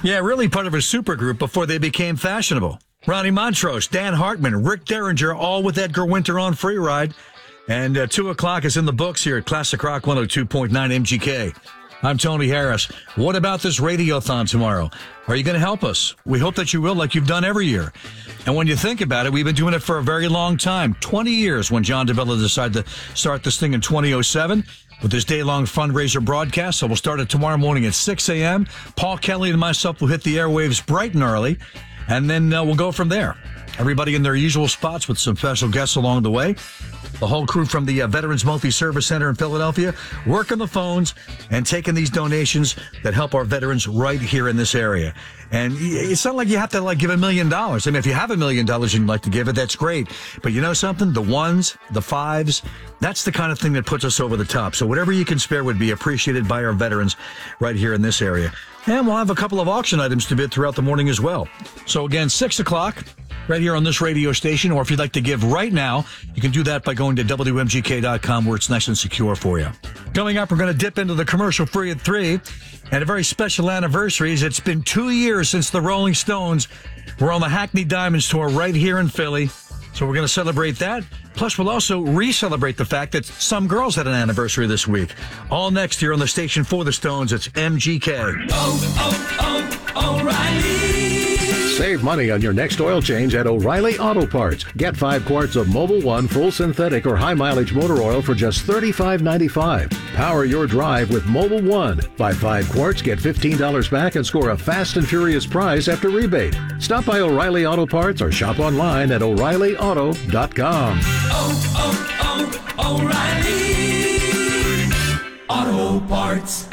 Yeah, really part of a supergroup before they became fashionable. Ronnie Montrose, Dan Hartman, Rick Derringer, all with Edgar Winter on Free Ride. And 2 o'clock is in the books here at Classic Rock 102.9 MGK. I'm Tony Harris. What about this radiothon tomorrow? Are you going to help us? We hope that you will, like you've done every year. And when you think about it, we've been doing it for a very long time. 20 years when John DeBella decided to start this thing in 2007 with this day-long fundraiser broadcast. So we'll start it tomorrow morning at 6 a.m. Paul Kelly and myself will hit the airwaves bright and early, and then we'll go from there. Everybody in their usual spots with some special guests along the way. The whole crew from the Veterans Multi-Service Center in Philadelphia working the phones and taking these donations that help our veterans right here in this area. And it's not like you have to give $1 million. I mean, if you have $1 million and you'd like to give it, that's great. But you know something? The ones, the fives, that's the kind of thing that puts us over the top. So whatever you can spare would be appreciated by our veterans right here in this area. And we'll have a couple of auction items to bid throughout the morning as well. So again, 6 o'clock. Right here on this radio station, or if you'd like to give right now, you can do that by going to WMGK.com where it's nice and secure for you. Coming up, we're going to dip into the commercial free at 3, and a very special anniversary is it's been 2 years since the Rolling Stones were on the Hackney Diamonds tour right here in Philly. So we're going to celebrate that. Plus, we'll also re-celebrate the fact that some girls had an anniversary this week. All next here on the station for the Stones, it's MGK. O'Reilly. Save money on your next oil change at O'Reilly Auto Parts. Get 5 quarts of Mobil 1 full synthetic or high mileage motor oil for just $35.95. Power your drive with Mobil 1. Buy 5 quarts, get $15 back, and score a fast and furious prize after rebate. Stop by O'Reilly Auto Parts or shop online at O'ReillyAuto.com. O'Reilly Auto Parts.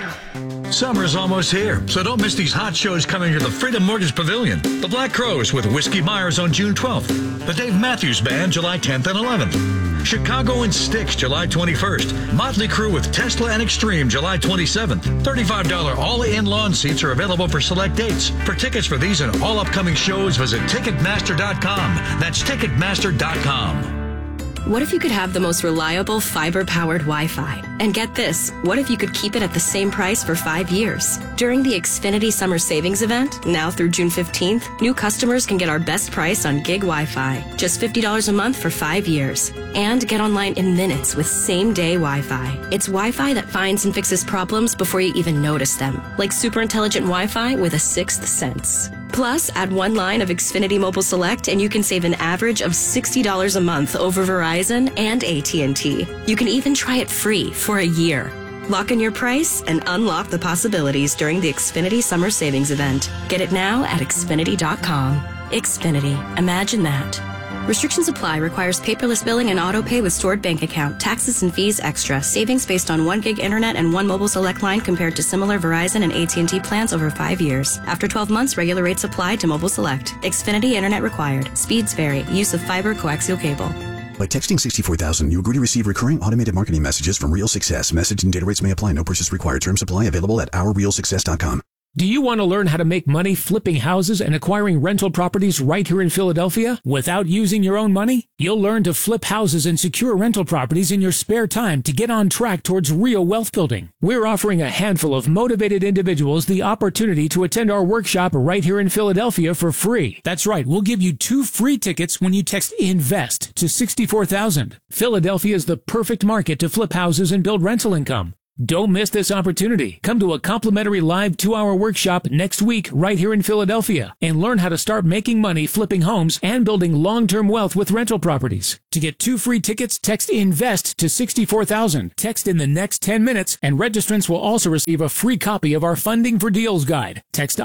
Summer's almost here, so don't miss these hot shows coming to the Freedom Mortgage Pavilion. The Black Crowes with Whiskey Myers on June 12th. The Dave Matthews Band, July 10th and 11th. Chicago and Styx, July 21st. Motley Crue with Tesla and Extreme, July 27th. $35 all-in lawn seats are available for select dates. For tickets for these and all upcoming shows, visit Ticketmaster.com. That's Ticketmaster.com. What if you could have the most reliable fiber-powered Wi-Fi? And get this, what if you could keep it at the same price for 5 years? During the Xfinity Summer Savings Event, now through June 15th, new customers can get our best price on gig Wi-Fi, just $50 a month for 5 years. And get online in minutes with same-day Wi-Fi. It's Wi-Fi that finds and fixes problems before you even notice them, like super intelligent Wi-Fi with a sixth sense. Plus, add 1 line of Xfinity Mobile Select and you can save an average of $60 a month over Verizon and AT&T. You can even try it free for a year. Lock in your price and unlock the possibilities during the Xfinity Summer Savings Event. Get it now at Xfinity.com. Xfinity. Imagine that. Restrictions apply. Requires paperless billing and auto pay with stored bank account. Taxes and fees extra. Savings based on 1 gig internet and 1 mobile select line compared to similar Verizon and AT&T plans over 5 years. After 12 months, regular rates apply to mobile select. Xfinity internet required. Speeds vary. Use of fiber coaxial cable. By texting 64,000, you agree to receive recurring automated marketing messages from Real Success. Message and data rates may apply. No purchase required. Terms apply. Available at OurRealSuccess.com. Do you want to learn how to make money flipping houses and acquiring rental properties right here in Philadelphia without using your own money? You'll learn to flip houses and secure rental properties in your spare time to get on track towards real wealth building. We're offering a handful of motivated individuals the opportunity to attend our workshop right here in Philadelphia for free. That's right, we'll give you 2 free tickets when you text INVEST to 64,000. Philadelphia is the perfect market to flip houses and build rental income. Don't miss this opportunity. Come to a complimentary live 2-hour workshop next week right here in Philadelphia and learn how to start making money flipping homes and building long-term wealth with rental properties. To get 2 free tickets, text INVEST to 64,000. Text in the next 10 minutes and registrants will also receive a free copy of our Funding for Deals guide. Text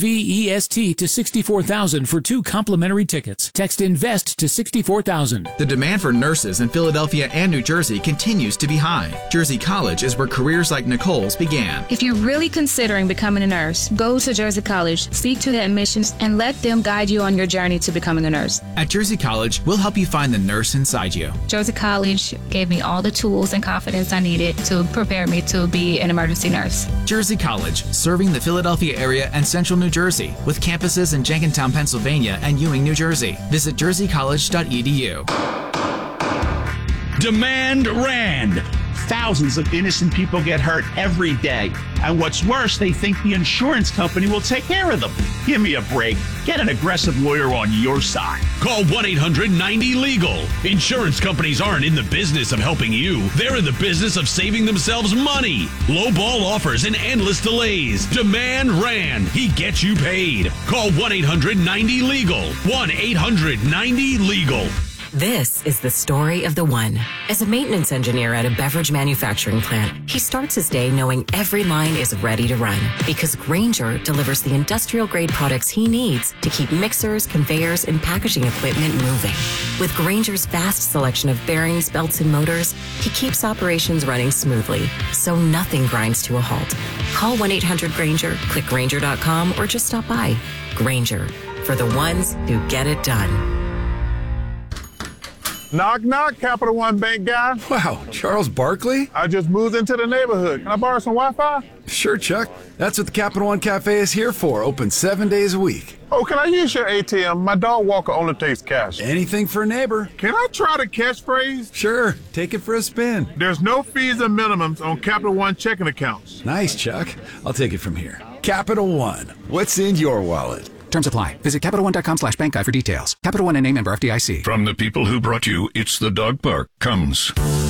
INVEST to 64,000 for 2 complimentary tickets. Text INVEST to 64,000. The demand for nurses in Philadelphia and New Jersey continues to be high. Jersey College is where careers like Nicole's began. If you're really considering becoming a nurse, go to Jersey College, speak to the admissions, and let them guide you on your journey to becoming a nurse. At Jersey College, we'll help you find the nurse inside you. Jersey College gave me all the tools and confidence I needed to prepare me to be an emergency nurse. Jersey College, serving the Philadelphia area and central New Jersey, with campuses in Jenkintown, Pennsylvania and Ewing, New Jersey. Visit jerseycollege.edu. Demand Rand. Thousands of innocent people get hurt every day. And what's worse, they think the insurance company will take care of them. Give me a break. Get an aggressive lawyer on your side. Call 1-800-90-LEGAL. Insurance companies aren't in the business of helping you. They're in the business of saving themselves money. Low-ball offers and endless delays. Demand Rand. He gets you paid. Call 1-800-90-LEGAL. 1-800-90-LEGAL. This is the story of the one. As a maintenance engineer at a beverage manufacturing plant, he starts his day knowing every line is ready to run because Grainger delivers the industrial-grade products he needs to keep mixers, conveyors, and packaging equipment moving. With Grainger's vast selection of bearings, belts, and motors, he keeps operations running smoothly, so nothing grinds to a halt. Call 1-800-GRAINGER, click Grainger.com, or just stop by. Grainger, for the ones who get it done. Knock, knock, Capital One Bank guy. Wow, Charles Barkley? I just moved into the neighborhood. Can I borrow some Wi-Fi? Sure, Chuck. That's what the Capital One Cafe is here for, open 7 days a week. Oh, can I use your ATM? My dog walker only takes cash. Anything for a neighbor. Can I try the catchphrase? Sure, take it for a spin. There's no fees and minimums on Capital One checking accounts. Nice, Chuck. I'll take it from here. Capital One. What's in your wallet? Terms apply. Visit CapitalOne.com/bank guide for details. Capital One and a member FDIC. From the people who brought you It's the Dog Park comes